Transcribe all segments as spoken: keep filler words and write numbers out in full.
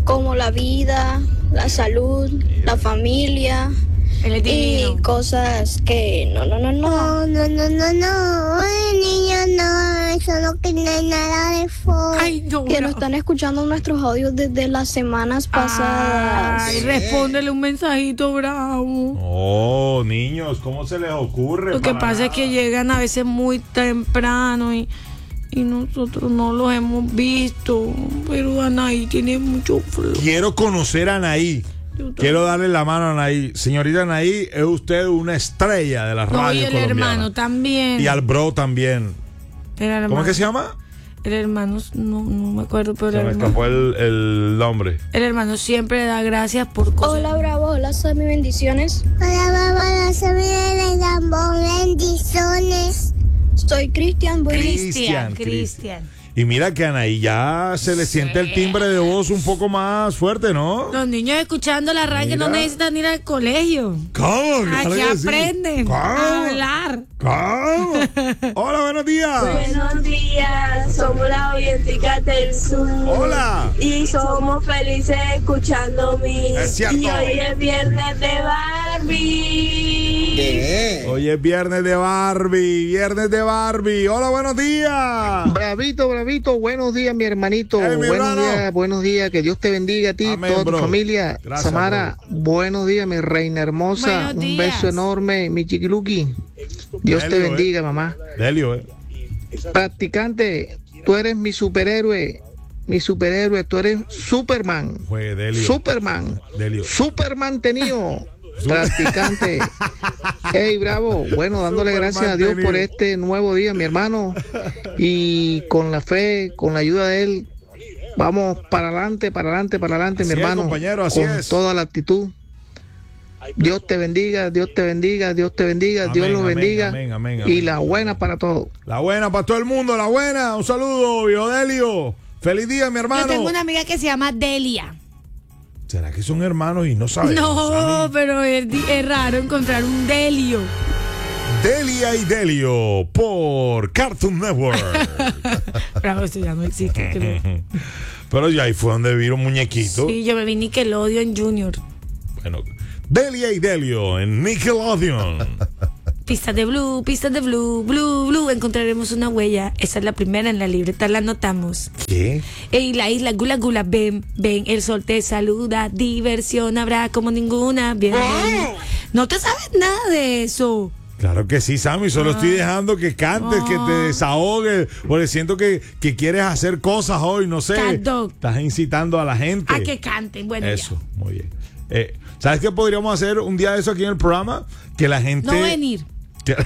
como la vida, la salud, la familia y cosas que no, no, no, no. No, no, no, no, no. Ay, niña, no. Eso no tiene nada de fondo. Ay, no, Que no. nos están escuchando nuestros audios desde las semanas pasadas. Ay, respóndele un mensajito bravo. Oh, niños, ¿cómo se les ocurre? Lo que para pasa nada? es que llegan a veces muy temprano y, y nosotros no los hemos visto. Pero Anaí tiene mucho frío. Quiero conocer a Anaí. Quiero darle la mano a Anaí. Señorita Anaí, es usted una estrella de la No, radio y el colombiana. hermano también. Y al bro también. El hermano, ¿Cómo es que se llama? El hermano, no, no me acuerdo, pero Se el me hermano, escapó el, el nombre. el hermano siempre da gracias por cosas. Hola, Bravo, hola, Sammy, bendiciones. Hola, mamá, soy de Lambón, bendiciones. Soy Cristian, voy Cristian, Cristian. Y mira que a Anaí ya se le siente el timbre de voz un poco más fuerte, ¿no? Los niños escuchando la radio no Mira. necesitan ir al colegio. ¿Cómo? Claro Aquí que sí. aprenden ¿Cómo? a hablar. ¿Cómo? Hola, buenos días. Buenos días, somos las Orienticas del Sur. Hola. Y somos felices escuchando mi. Es cierto. Y hoy es viernes de Barbie. Hoy es viernes de Barbie, viernes de Barbie. Hola, buenos días. Bravito, bravito, buenos días, mi hermanito. Hey, mi buenos hermano. días, buenos días, que Dios te bendiga a ti, Amén, toda bro. tu familia. Gracias, Samara, buenos días, mi reina hermosa. Buenos Un días. beso enorme, mi chiquiluki. Dios te Delio, bendiga, eh. mamá. Delio, ¿eh? Practicante, tú eres mi superhéroe, mi superhéroe, tú eres Superman. Fue Delio. Superman. Delio. Superman tenido. Practicante. Hey, bravo. Bueno, dándole Superman gracias a Dios por tenido. este nuevo día, mi hermano. Y con la fe, con la ayuda de Él, vamos para adelante, para adelante, para adelante, Así mi es, hermano. compañero, así con es. toda la actitud. Dios te bendiga, Dios te bendiga, Dios te bendiga, Amén, Dios los amén, bendiga. amén, amén, Y amén. la buena para todos. La buena para todo el mundo, la buena. Un saludo, viejo Delio. Feliz día, mi hermano. Yo tengo una amiga que se llama Delia. ¿Será que son hermanos y no sabemos? No, Sammy? pero es, di- es raro encontrar un Delio. Delia y Delio por Cartoon Network. Bravo, eso ya no existe, creo. Pero ya ahí fue donde vieron muñequitos. Sí, yo me vi Nickelodeon Junior. Bueno, Delia y Delio en Nickelodeon. Pistas de blue, pistas de blue, blue, blue. Encontraremos una huella. Esa es la primera en la libreta, la anotamos. ¿Qué? Ey, la isla gula gula, ven, ven, el sol te saluda, diversión habrá como ninguna, bien. No te sabes nada de eso. Claro que sí, Sammy, solo estoy dejando que cantes, que te desahogues, porque siento que, que quieres hacer cosas hoy, no sé. Cat dog. Estás incitando a la gente. A que canten, bueno, Eso, muy bien. Eh, ¿Sabes qué podríamos hacer un día de eso aquí en el programa? Que la ya. gente... No venir. que-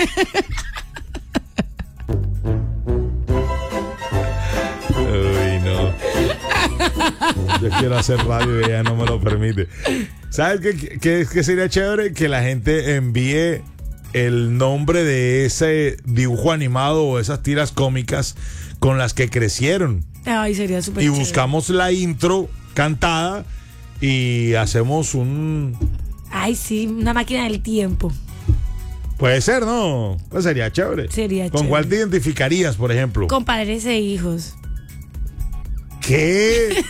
Uy, no. Yo quiero hacer radio y ella no me lo permite. ¿Sabes qué, qué, qué sería chévere? Que la gente envíe el nombre de ese dibujo animado o esas tiras cómicas con las que crecieron. Ay, sería súper Y chévere. buscamos la intro cantada y hacemos un... Ay, sí, una máquina del tiempo. Puede ser, ¿no? Pues sería chévere. Sería ¿Con cuál te chévere. identificarías, por ejemplo? Con padres e hijos. ¿Qué?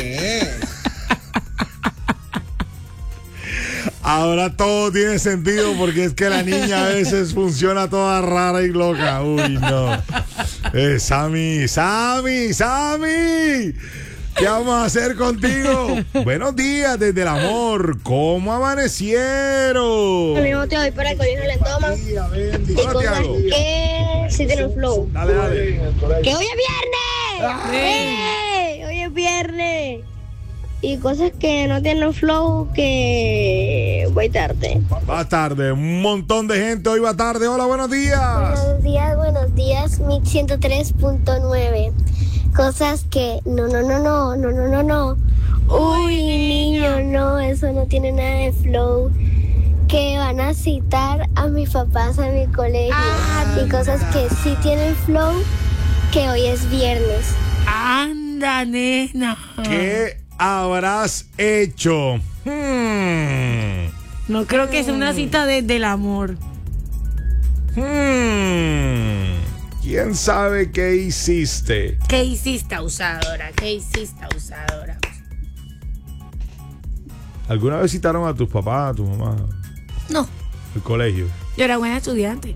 Ahora todo tiene sentido porque es que la niña a veces funciona toda rara y loca. Uy, no. Eh, Sammy, Sammy, Sammy. ¿Qué vamos a hacer contigo? Buenos días desde el amor. ¿Cómo amanecieron? Al mismo te doy para el colegio le toma. Y Hola, cosas Tiago. que sí tienen flow. Dale, dale. ¡Que hoy es viernes! ¡Eh! ¡Hoy es viernes! Y cosas que no tienen flow, que voy tarde. Va tarde. Un montón de gente hoy va tarde. Hola, buenos días. Buenos días, buenos días, Mix ciento tres punto nueve. Cosas que no, no, no, no, no, no, no, no. Uy, niño, no, eso no tiene nada de flow. Que van a citar a mis papás a mi colegio. Y cosas que sí tienen flow, que hoy es viernes. Anda, nena. ¿Qué habrás hecho? Hmm. No creo que sea una cita desde el amor. Hmm. ¿Quién sabe qué hiciste? ¿Qué hiciste, abusadora? ¿Qué hiciste, abusadora? ¿Alguna vez citaron a tus papás, a tu mamá, No, al colegio? yo era buena estudiante.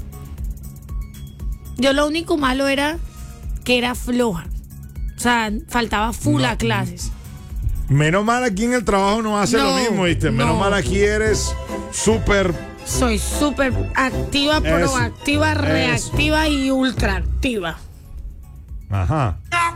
Yo lo único malo era que era floja. O sea, faltaba full No. a clases. Menos mal aquí en el trabajo no hace No, lo mismo, ¿viste? Menos no. mal aquí eres súper... Soy súper activa, Eso, proactiva, eso. reactiva y ultra activa. Ajá.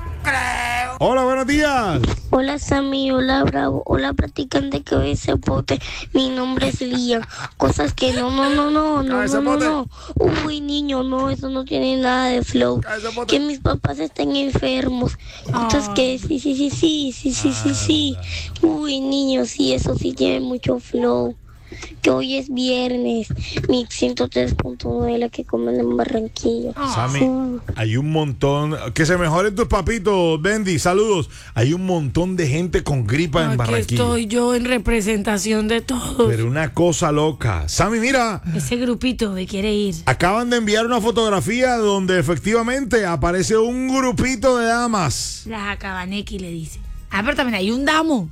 Hola, buenos días. Hola Sammy, hola Bravo, hola practicante que hoy se pote. Mi nombre es Lian. Cosas que no, no, no, no, no, Cállese, no, no, pote. no. Uy, niño, no, eso no tiene nada de flow. Cállese, pote. Que mis papás estén enfermos. Cosas que sí, sí, sí, sí, sí, sí, sí, sí. Uy, niño, sí, eso sí tiene mucho flow. Que hoy es viernes, mi ciento tres punto nueve, la que comen en Barranquilla. Sammy, Sí. hay un montón... Que se mejoren tus papitos, Bendy, saludos. Hay un montón de gente con gripa en Aquí Barranquilla. estoy yo en representación de todos. Pero una cosa loca. Sammy, mira, Ese grupito me quiere ir. acaban de enviar una fotografía donde efectivamente aparece un grupito de damas. Las Acabanequi le dice. Ah, pero también hay un damo.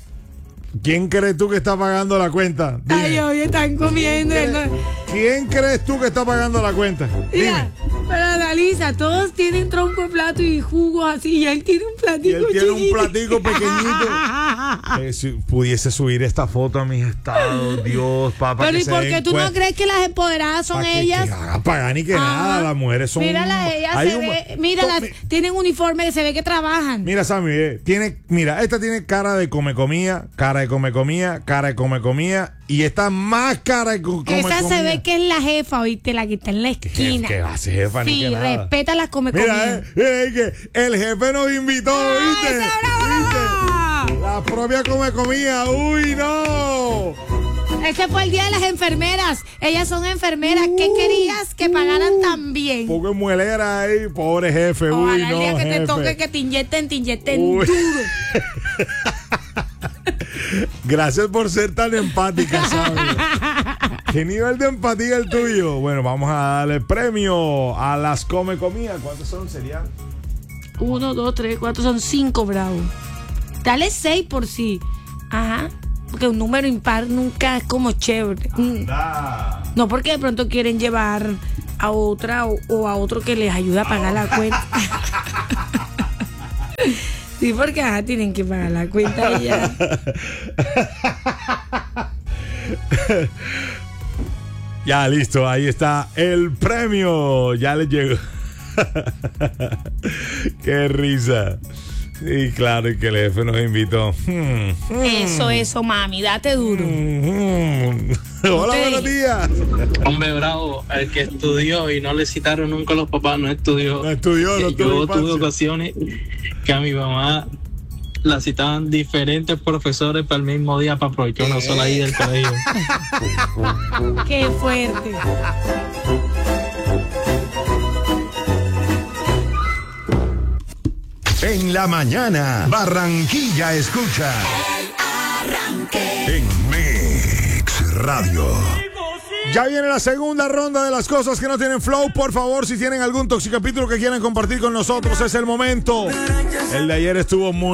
¿Quién crees tú que está pagando la cuenta? Dime. Ay, hoy están comiendo. ¿Quién, ¿no? crees, quién crees tú que está pagando la cuenta? Mira, Dime. pero analiza, todos tienen tronco de plato y jugos así, y él tiene un Y platico él tiene un chiquito. platico pequeñito. Eh, si pudiese subir esta foto a mis estados, Dios, papá. Pero ¿y por qué tú no crees que las empoderadas son ellas? Que hagan pagar ni que Ajá. nada, las mujeres son... Míralas, ellas hay se un- ve, míralas, mi- tienen uniforme, se ve que trabajan. Mira, Sammy, eh, tiene, mira, esta tiene cara de come comía, cara de come comía, cara de come comía, y esta más cara de co- come Esa comía. se ve que es la jefa, oíste, la que está en la esquina. ¿Qué va a hacer, jefa? Ni Sí, que nada. respeta las come Mira, comidas. eh, eh, que el jefe nos invitó, ¿viste? esa brava! ¿Viste? La propia come comía, uy, no. Ese fue el día de las enfermeras. Ellas son enfermeras. ¿Qué querías que pagaran tan bien? Poco de muelera ahí, pobre jefe, uy, Ojalá no, el día que jefe. te toque que te inyecten, te inyecten Uy. duro. Gracias por ser tan empática, ¿sabes? ¿Qué nivel de empatía el tuyo? Bueno, vamos a darle premio a las come comida. ¿Cuántos son? Serían Uno, dos, tres, cuatro, son cinco, bravo. Dale seis por sí. Ajá. Porque un número impar nunca es como chévere. Mm. Ah. No porque de pronto quieren llevar a otra o, o a otro que les ayude a pagar la cuenta. Sí, porque ajá, tienen que pagar la cuenta y ya. Ya, listo, ahí está el premio. Ya le llegó. Qué risa. Sí, claro, y que el jefe nos invitó. Hmm, hmm, Eso, eso, mami, date duro. hmm. Hola, Ok. buenos días. Hombre, bravo, el que estudió y no le citaron nunca a los papás, no estudió. No estudió, no tuvo Yo infancia. tuve ocasiones que a mi mamá la citaban diferentes profesores para el mismo día para aprovechar una sola ida del colegio. Qué fuerte. En la mañana, Barranquilla escucha. En Mix Radio. Ya viene la segunda ronda de las cosas que no tienen flow. Por favor, si tienen algún toxicapítulo que quieran compartir con nosotros, es el momento. El de ayer estuvo muy